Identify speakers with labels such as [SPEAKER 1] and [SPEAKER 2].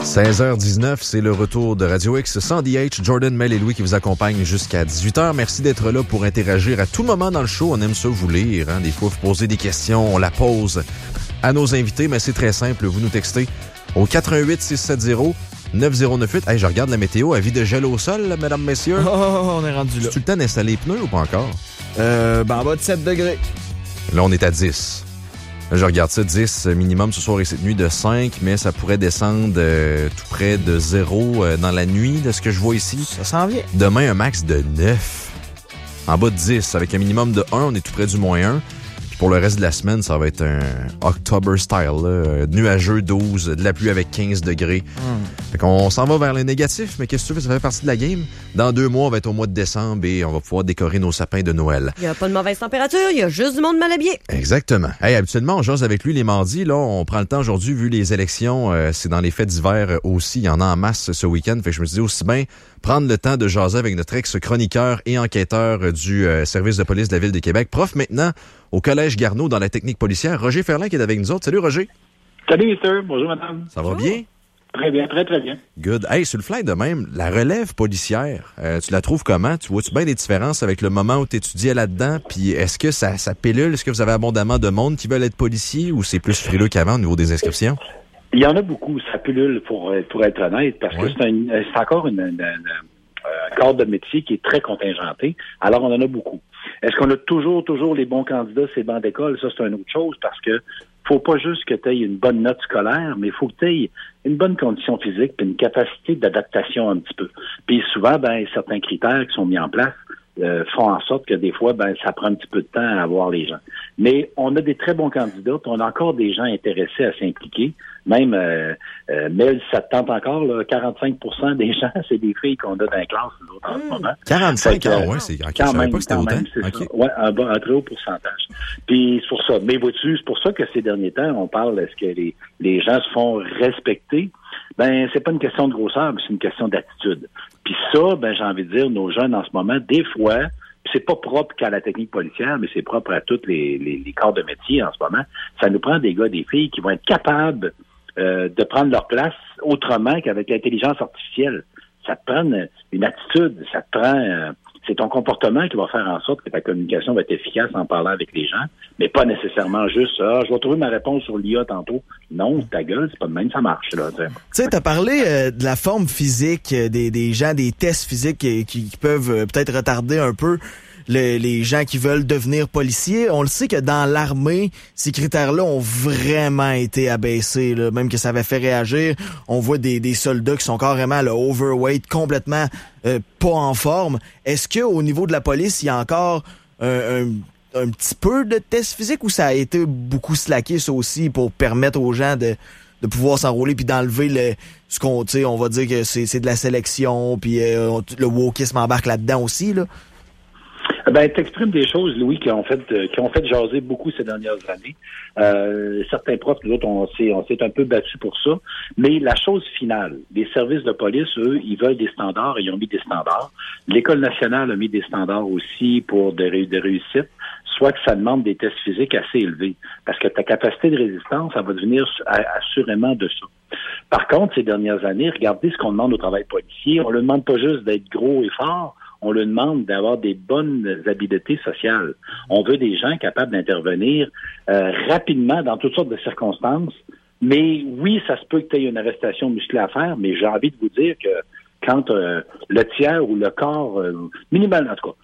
[SPEAKER 1] 16h19, c'est le retour de Radio X. Sandy H, Jordan, Mel et Louis qui vous accompagnent jusqu'à 18h. Merci d'être là pour interagir à tout moment dans le show. On aime ça vous lire. Des fois, vous posez des questions, on la pose à nos invités, mais c'est très simple. Vous nous textez au 418-670-9098. Hey, je regarde la météo. Avis de gel au sol, là, mesdames, messieurs.
[SPEAKER 2] Oh, on est rendu là.
[SPEAKER 1] Tu le temps d'installer les pneus ou pas encore?
[SPEAKER 2] En bas de 7 degrés.
[SPEAKER 1] Là, on est à 10. Là, je regarde ça, 10 minimum ce soir et cette nuit de 5, mais ça pourrait descendre tout près de 0 dans la nuit, de ce que je vois ici.
[SPEAKER 2] Ça s'en vient.
[SPEAKER 1] Demain, un max de 9. En bas de 10, avec un minimum de 1, on est tout près du moins 1. Puis pour le reste de la semaine, ça va être un October style, là, nuageux 12, de la pluie avec 15 degrés. Fait qu'on s'en va vers le négatif, mais qu'est-ce que tu veux, ça fait partie de la game. Dans 2 mois, on va être au mois de décembre et on va pouvoir décorer nos sapins de Noël.
[SPEAKER 3] Il n'y a pas de mauvaise température, il y a juste du monde mal habillé.
[SPEAKER 1] Exactement. Hey, habituellement, on jase avec lui les mardis. Là, on prend le temps aujourd'hui, vu les élections, c'est dans les fêtes d'hiver aussi. Il y en a en masse ce week-end. Fait que je me suis dit aussi bien prendre le temps de jaser avec notre ex-chroniqueur et enquêteur du service de police de la Ville de Québec. Prof maintenant au Collège Garneau dans la technique policière. Roger Ferland qui est avec nous autres. Salut Roger.
[SPEAKER 4] Salut mister, bonjour madame.
[SPEAKER 1] Ça va bien?
[SPEAKER 4] Très bien, très très bien.
[SPEAKER 1] Good. Hey, sur le fly de même, la relève policière, tu la trouves comment? Tu vois-tu bien des différences avec le moment où tu étudiais là-dedans? Puis est-ce que ça pilule? Est-ce que vous avez abondamment de monde qui veulent être policier ou c'est plus frileux qu'avant au niveau des inscriptions?
[SPEAKER 4] Il y en a beaucoup, ça pullule pour être honnête, parce que c'est encore un corps de métier qui est très contingenté. Alors, on en a beaucoup. Est-ce qu'on a toujours les bons candidats, ces bancs d'école? Ça, c'est une autre chose, parce que faut pas juste que tu aies une bonne note scolaire, mais il faut que tu aies une bonne condition physique puis une capacité d'adaptation un petit peu. Puis souvent, certains critères qui sont mis en place font en sorte que des fois, ça prend un petit peu de temps à avoir les gens. Mais on a des très bons candidats, puis on a encore des gens intéressés à s'impliquer. Même, Mel, ça te tente encore, là, 45% des gens, c'est des filles qu'on a dans la classe, nous autres, en ce moment.
[SPEAKER 1] 45 ans, ouais, c'est
[SPEAKER 4] quand
[SPEAKER 1] je savais pas que c'était autant.
[SPEAKER 4] C'est ça. Ouais, un très haut pourcentage. Puis c'est pour ça. Mais vois-tu, c'est pour ça que ces derniers temps, on parle, est-ce que les gens se font respecter? C'est pas une question de grosseur, mais c'est une question d'attitude. Puis ça, j'ai envie de dire, nos jeunes en ce moment, des fois, c'est pas propre qu'à la technique policière, mais c'est propre à tous les corps de métier en ce moment. Ça nous prend des gars, des filles qui vont être capables de prendre leur place autrement qu'avec l'intelligence artificielle. Ça te prend une attitude, ça te prend... c'est ton comportement qui va faire en sorte que ta communication va être efficace en parlant avec les gens, mais pas nécessairement juste « je vais trouver ma réponse sur l'IA tantôt ». Non, ta gueule, c'est pas de même, ça marche. Tu
[SPEAKER 2] sais, t'as parlé de la forme physique des gens, des tests physiques qui peuvent peut-être retarder un peu les gens qui veulent devenir policiers. On le sait que dans l'armée, ces critères-là ont vraiment été abaissés, là, même que ça avait fait réagir. On voit des soldats qui sont carrément overweight, complètement pas en forme. Est-ce que au niveau de la police, il y a encore un petit peu de tests physiques ou ça a été beaucoup slacké, ça aussi, pour permettre aux gens de pouvoir s'enrôler puis d'enlever ce qu'on, tu sais, on va dire que c'est de la sélection puis le wokisme embarque là-dedans aussi, là?
[SPEAKER 4] T'exprimes des choses, Louis, qui ont fait jaser beaucoup ces dernières années. Certains profs, nous autres, on s'est un peu battus pour ça. Mais la chose finale, les services de police, eux, ils veulent des standards et ils ont mis des standards. L'École nationale a mis des standards aussi pour des réussites, soit que ça demande des tests physiques assez élevés. Parce que ta capacité de résistance, ça va devenir assurément de ça. Par contre, ces dernières années, regardez ce qu'on demande au travail policier. On ne le demande pas juste d'être gros et fort. On leur demande d'avoir des bonnes habiletés sociales. On veut des gens capables d'intervenir rapidement dans toutes sortes de circonstances. Mais oui, ça se peut que tu aies une arrestation musclée à faire, mais j'ai envie de vous dire que quand le tiers ou le corps, minimalement, en tout cas,